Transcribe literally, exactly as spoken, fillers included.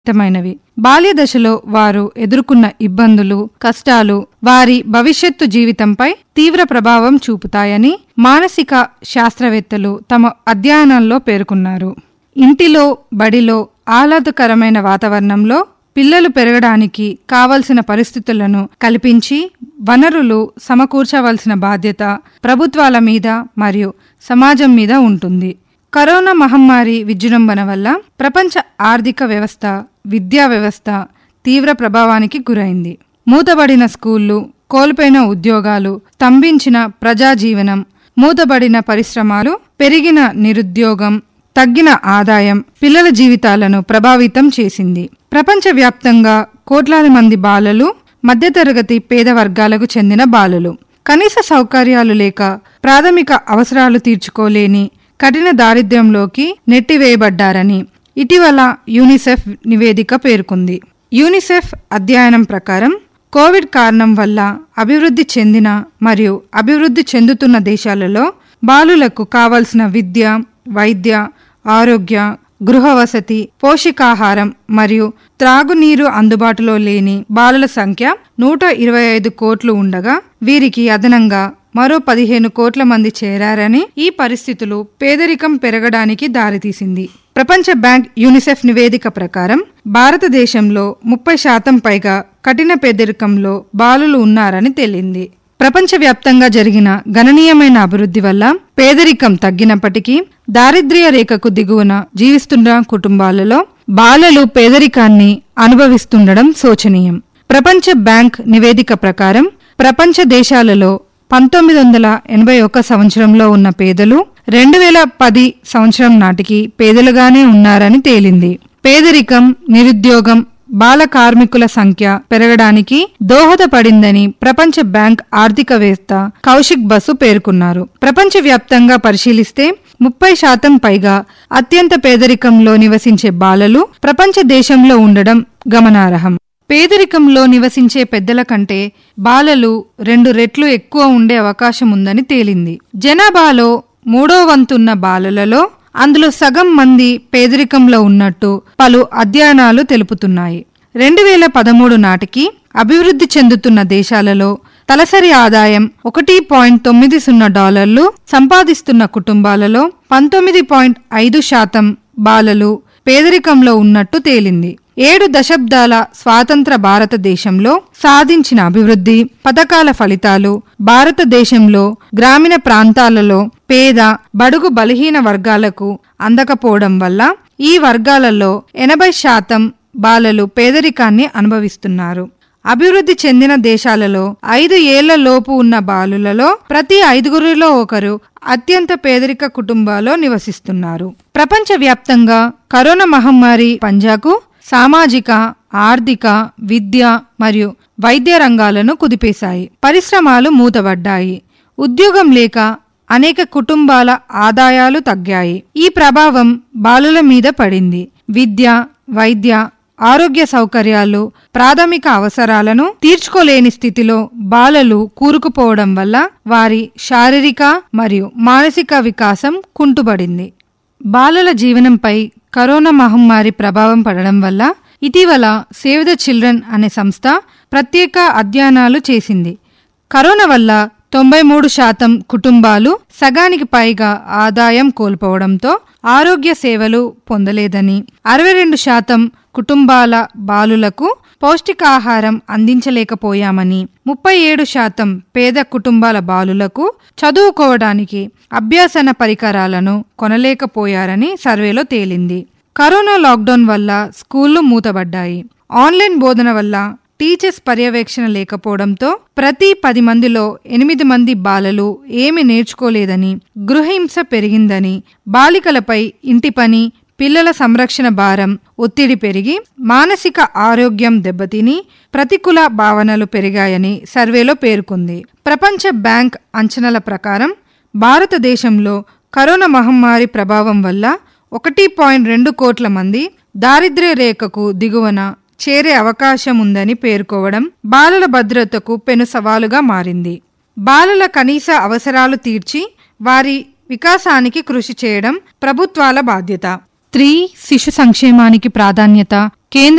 మైనవి. బాల్య దశలో వారు ఎదుర్కొన్న ఇబ్బందులు, కష్టాలు వారి భవిష్యత్తు జీవితంపై తీవ్ర ప్రభావం చూపుతాయని మానసిక శాస్త్రవేత్తలు తమ అధ్యయనాల్లో పేర్కొన్నారు. ఇంటిలో, బడిలో ఆహ్లాదకరమైన వాతావరణంలో పిల్లలు పెరగడానికి కావలసిన పరిస్థితులను కల్పించి వనరులు సమకూర్చవలసిన బాధ్యత ప్రభుత్వాల మీద మరియు సమాజం మీద ఉంటుంది. కరోనా మహమ్మారి విజృంభణ వల్ల ప్రపంచ ఆర్థిక వ్యవస్థ, విద్యా వ్యవస్థ తీవ్ర ప్రభావానికి గురైంది. మూతబడిన స్కూళ్లు, కోల్పోయిన ఉద్యోగాలు, స్తంభించిన ప్రజాజీవనం, మూతబడిన పరిశ్రమలు, పెరిగిన నిరుద్యోగం, తగ్గిన ఆదాయం పిల్లల జీవితాలను ప్రభావితం చేసింది. ప్రపంచవ్యాప్తంగా కోట్లాది మంది బాలలు మధ్యతరగతి పేద వర్గాలకు చెందిన బాలలు కనీస సౌకర్యాలు లేక ప్రాథమిక అవసరాలు తీర్చుకోలేని కఠిన దారిద్ర్యంలోకి నెట్టివేయబడ్డారని ఇటీవల యూనిసెఫ్ నివేదిక పేర్కొంది. యూనిసెఫ్ అధ్యయనం ప్రకారం కోవిడ్ కారణం వల్ల అభివృద్ధి చెందిన మరియు అభివృద్ధి చెందుతున్న దేశాలలో బాలులకు కావలసిన విద్య, వైద్య, ఆరోగ్య, గృహ వసతి, పోషకాహారం మరియు త్రాగునీరు అందుబాటులో లేని బాలల సంఖ్య నూట ఇరవై ఐదు కోట్లు ఉండగా వీరికి అదనంగా మరో పదిహేను కోట్ల మంది చేరారని, ఈ పరిస్థితులు పేదరికం పెరగడానికి దారితీసింది. ప్రపంచ బ్యాంక్ యూనిసెఫ్ నివేదిక ప్రకారం భారతదేశంలో ముప్పై శాతం పైగా కఠిన పేదరికంలో బాలులు ఉన్నారని తేలింది. ప్రపంచవ్యాప్తంగా జరిగిన గణనీయమైన అభివృద్ధి వల్ల పేదరికం తగ్గినప్పటికీ దారిద్ర్య రేఖకు దిగువన జీవిస్తున్న కుటుంబాలలో బాలలు పేదరికాన్ని అనుభవిస్తుండడం శోచనీయం. ప్రపంచ బ్యాంక్ నివేదిక ప్రకారం ప్రపంచ దేశాలలో పంతొమ్మిది వందల ఎనభై ఒక్క సంవత్సరంలో ఉన్న పేదలు రెండు వేల పది సంవత్సరం నాటికి పేదలుగానే ఉన్నారని తేలింది. పేదరికం, నిరుద్యోగం, బాల కార్మికుల సంఖ్య పెరగడానికి దోహదపడిందని ప్రపంచ బ్యాంక్ ఆర్థికవేత్త కౌశిక్ బసు పేర్కొన్నారు. ప్రపంచవ్యాప్తంగా పరిశీలిస్తే ముప్పై శాతం పైగా అత్యంత పేదరికంలో నివసించే బాలలు ప్రపంచ దేశంలో ఉండడం గమనార్హం. పేదరికంలో నివసించే పెద్దల కంటే బాలలు రెండు రెట్లు ఎక్కువ ఉండే అవకాశం ఉందని తేలింది. జనాభాలో మూడో వంతున్న బాలలలో అందులో సగం మంది పేదరికంలో ఉన్నట్టు పలు అధ్యయనాలు తెలుపుతున్నాయి. రెండు వేల పదమూడు నాటికి అభివృద్ధి చెందుతున్న దేశాలలో తలసరి ఆదాయం ఒకటి పాయింట్ తొమ్మిది సున్నా డాలర్లు సంపాదిస్తున్న కుటుంబాలలో పంతొమ్మిది పాయింట్ ఐదు శాతం బాలలు పేదరికంలో ఉన్నట్టు తేలింది. ఏడు దశాబ్దాల స్వాతంత్ర భారతదేశంలో సాధించిన అభివృద్ధి పథకాల ఫలితాలు భారతదేశంలో గ్రామీణ ప్రాంతాలలో పేద, బడుగు బలహీన వర్గాలకు అందకపోవడం వల్ల ఈ వర్గాలలో ఎనభై శాతం బాలలు పేదరికాన్ని అనుభవిస్తున్నారు. అభివృద్ధి చెందిన దేశాలలో ఐదు ఏళ్ల లోపు ఉన్న బాలులలో ప్రతి ఐదుగురిలో ఒకరు అత్యంత పేదరిక కుటుంబాల్లో నివసిస్తున్నారు. ప్రపంచవ్యాప్తంగా కరోనా మహమ్మారి పంజాకు సామాజిక, ఆర్థిక, విద్య మరియు వైద్య రంగాలను కుదిపేశాయి. పరిశ్రమలు మూతబడ్డాయి. ఉద్యోగం లేక అనేక కుటుంబాల ఆదాయాలు తగ్గాయి. ఈ ప్రభావం బాలుల మీద పడింది. విద్య, వైద్య, ఆరోగ్య సౌకర్యాలు, ప్రాథమిక అవసరాలను తీర్చుకోలేని స్థితిలో బాలలు కూరుకుపోవడం వల్ల వారి శారీరక మరియు మానసిక వికాసం కుంటుపడింది. బాలల జీవనంపై కరోనా మహమ్మారి ప్రభావం పడడం వల్ల ఇటీవల సేవ్ ద చిల్డ్రన్ అనే సంస్థ ప్రత్యేక అధ్యయనాలు చేసింది. కరోనా వల్ల తొంభై మూడు శాతం కుటుంబాలు సగానికి పైగా ఆదాయం కోల్పోవడంతో ఆరోగ్య సేవలు పొందలేదని, అరవై రెండు శాతం కుటుంబాల బాలులకు పౌష్టికాహారం అందించలేకపోయామని, ముప్పై ఏడు శాతం పేద కుటుంబాల బాలులకు చదువుకోవడానికి అభ్యసన పరికరాలను కొనలేకపోయారని సర్వేలో తేలింది. కరోనా లాక్డౌన్ వల్ల స్కూళ్లు మూతబడ్డాయి. ఆన్లైన్ బోధన వల్ల టీచర్స్ పర్యవేక్షణ లేకపోవడంతో ప్రతి పది మందిలో ఎనిమిది మంది బాలలు ఏమి నేర్చుకోలేదని, గృహహింస పెరిగిందని, బాలికలపై ఇంటి పని, పిల్లల సంరక్షణ భారం, ఒత్తిడి పెరిగి మానసిక ఆరోగ్యం దెబ్బతిని ప్రతికూల భావనలు పెరిగాయని సర్వేలో పేర్కొంది. ప్రపంచ బ్యాంక్ అంచనాల ప్రకారం భారతదేశంలో కరోనా మహమ్మారి ప్రభావం వల్ల ఒకటి పాయింట్ రెండు కోట్ల మంది దారిద్ర్య రేఖకు దిగువన చేరే అవకాశం ఉందని పేర్కోవడం బాలల భద్రతకు పెను సవాలుగా మారింది. బాలల కనీస అవసరాలు తీర్చి వారి వికాసానికి కృషి చేయడం ప్రభుత్వాల బాధ్యత. స్త్రీ శిశు సంక్షేమానికి ప్రాధాన్యత కేంద్ర